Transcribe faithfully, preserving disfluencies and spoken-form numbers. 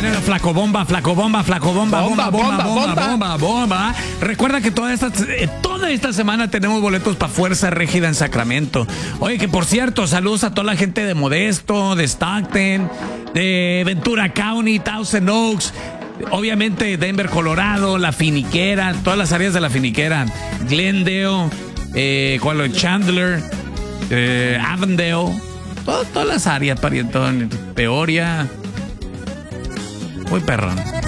Flaco bomba, flaco bomba, flaco bomba, bomba, bomba, bomba, bomba, bomba. Recuerda que toda esta, toda esta semana tenemos boletos para Fuerza Régida en Sacramento. Oye, que por cierto, saludos a toda la gente de Modesto, de Stockton, de Ventura County, Thousand Oaks. Obviamente Denver, Colorado, La Finiquera, todas las áreas de La Finiquera, Glendale, eh, ¿cuál? Chandler, eh, Avondale, todo, todas las áreas, parientón, Peoria, muy perrón.